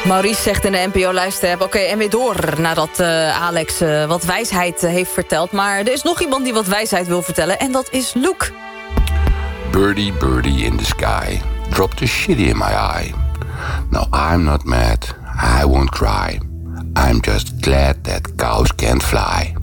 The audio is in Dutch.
Maurice zegt in de NPO-lijst-app... Oké, en weer door nadat Alex wat wijsheid heeft verteld. Maar er is nog iemand die wat wijsheid wil vertellen... en dat is Luke. Birdie, birdie in the sky, drop the shitty in my eye. Now I'm not mad, I won't cry. I'm just glad that cows can't fly.